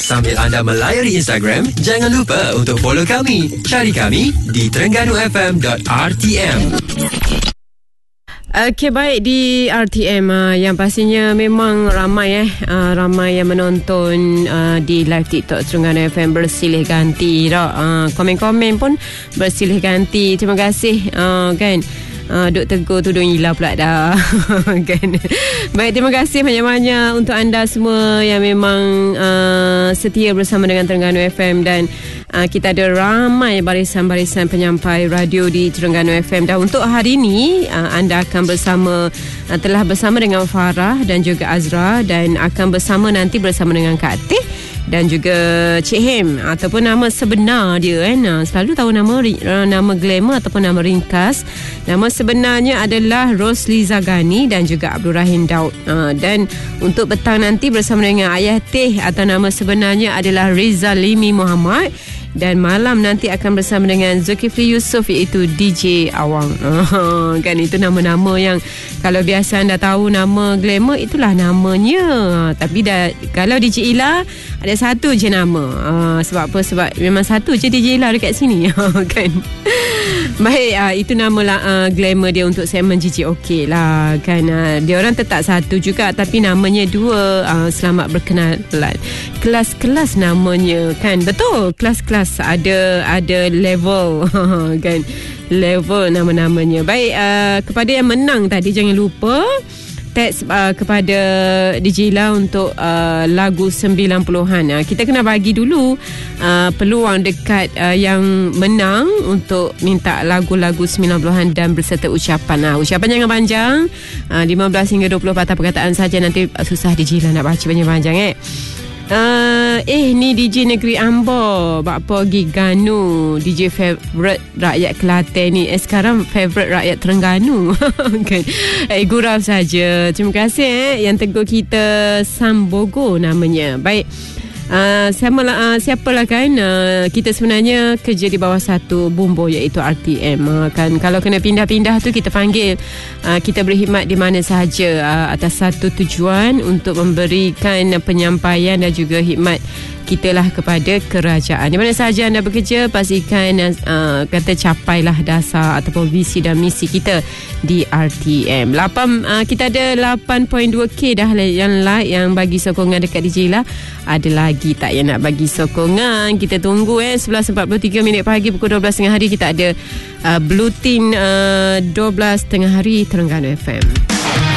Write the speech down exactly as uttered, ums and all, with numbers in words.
Sambil anda melayari Instagram, jangan lupa untuk follow kami. Cari kami di terengganu f m dot r t m. Okey, baik, di R T M uh, yang pastinya memang ramai eh uh, ramai yang menonton uh, di live TikTok Terengganu F M bersilih ganti dah. Uh, komen-komen pun bersilih ganti. Terima kasih uh, kan. Uh, duk tegur tudung hilang pula dah. Kan. Baik, terima kasih banyak-banyak untuk anda semua yang memang uh, setia bersama dengan Terengganu F M, dan uh, kita ada ramai barisan-barisan penyampai radio di Terengganu F M. Dan untuk hari ini uh, anda akan bersama uh, telah bersama dengan Farah dan juga Azra, dan akan bersama nanti bersama dengan Kak Teh dan juga Cik Hem, ataupun nama sebenar dia kan. Selalu tahu nama nama glamour ataupun nama ringkas. Nama sebenarnya adalah Rosliza Ghani dan juga Abdul Rahim Daud. Dan untuk petang nanti bersama dengan Ayah Teh, atau nama sebenarnya adalah Rizalimi Muhammad. Dan malam nanti akan bersama dengan Zulkifli Yusof, iaitu D J Awang. Kan, itu nama-nama yang kalau biasa anda tahu nama glamour, itulah namanya. Tapi dah, kalau D J Ila ada satu je nama. uh, Sebab apa? Sebab memang satu je D J Ila dekat sini. Kan. Baik, uh, itu nama uh, glamour dia untuk segmen G G OK lah kan. Uh, dia orang tetap satu juga, tapi namanya dua. uh, Selamat berkenalan. Kelas-kelas namanya kan. Betul, kelas-kelas ada ada level. Kan, level nama-namanya. Baik, uh, kepada yang menang tadi, jangan lupa teks uh, kepada D J Ila untuk uh, lagu sembilan puluhan. Uh, kita kena bagi dulu uh, peluang dekat uh, yang menang untuk minta lagu-lagu sembilan puluhan dan berserta ucapan. Uh, ucapan jangan panjang, uh, lima belas hingga dua puluh patah perkataan saja. Nanti uh, susah D J Ila nak baca panjang-panjang eh. Uh, eh ni D J Negeri Ambo, Bakpo Giganu, D J favourite rakyat Kelantan ni. Eh sekarang favourite rakyat Terengganu. Kan. Eh gurau saja. Terima kasih eh yang tegur kita, Sambogo namanya. Baik. Uh, siapa lah, uh, siapalah kan uh, kita sebenarnya kerja di bawah satu bumbu, iaitu R T M. Uh, kan kalau kena pindah-pindah tu kita panggil, uh, kita berkhidmat di mana sahaja uh, atas satu tujuan untuk memberikan uh, penyampaian dan juga khidmat kita lah kepada kerajaan. Di mana sahaja anda bekerja, pastikan uh, kata capailah dasar ataupun visi dan misi kita di R T M. lapan, uh, kita ada lapan perpuluhan dua K dah yang like, yang bagi sokongan dekat D J lah. Ada lagi tak yang nak bagi sokongan? Kita tunggu eh. sebelas empat puluh tiga minit pagi, pukul dua belas tengah hari kita ada uh, Blue Tin uh, dua belas tengah hari Terengganu F M.